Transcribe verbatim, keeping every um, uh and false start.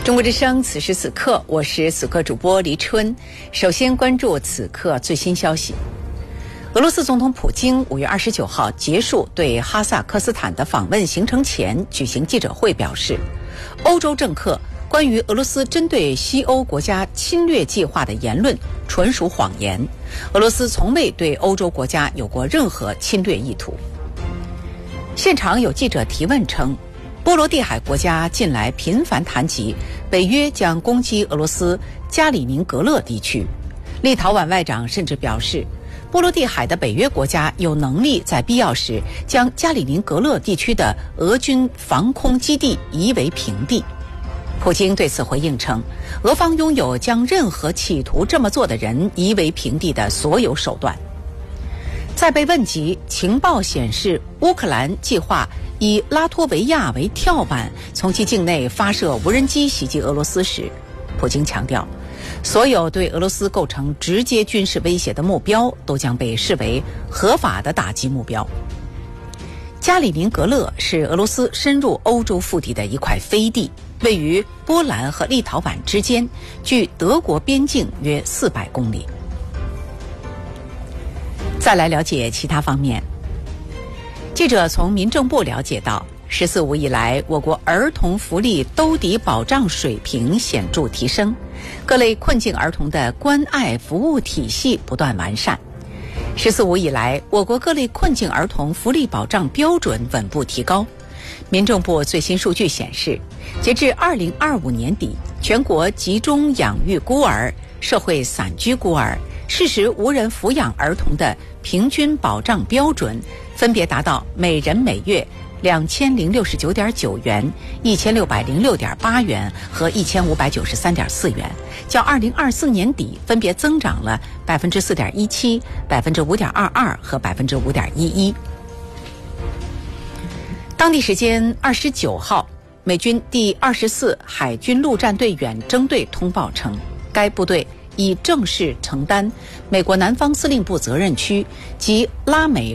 中国之声，此时此刻，我是此刻主播黎春。首先关注此刻最新消息。俄罗斯总统普京五月二十九号结束对哈萨克斯坦的访问行程前举行记者会，表示，欧洲政客关于俄罗斯针对西欧国家侵略计划的言论纯属谎言，俄罗斯从未对欧洲国家有过任何侵略意图。现场有记者提问称，波罗的海国家近来频繁谈及北约将攻击俄罗斯加里宁格勒地区。立陶宛外长甚至表示，波罗的海的北约国家有能力在必要时将加里宁格勒地区的俄军防空基地夷为平地。普京对此回应称，俄方拥有将任何企图这么做的人夷为平地的所有手段。在被问及情报显示乌克兰计划以拉脱维亚为跳板，从其境内发射无人机袭击俄罗斯时，普京强调，所有对俄罗斯构成直接军事威胁的目标都将被视为合法的打击目标。加里宁格勒是俄罗斯深入欧洲腹地的一块飞地，位于波兰和立陶宛之间，距德国边境约四百公里。再来了解其他方面。记者从民政部了解到，十四五以来，我国儿童福利兜底保障水平显著提升，各类困境儿童的关爱服务体系不断完善。十四五以来，我国各类困境儿童福利保障标准稳步提高。民政部最新数据显示，截至二零二五年底，全国集中养育孤儿、社会散居孤儿、事实无人抚养儿童的平均保障标准分别达到每人每月两千零六十九点九元、一千六百零六点八元和一千五百九十三点四元，较二零二四年底分别增长了百分之四点一七、百分之五点二二和百分之五点一一。当地时间二十九号，美军第二十四海军陆战队远征队通报称，该部队已正式承担美国南方司令部责任区及拉美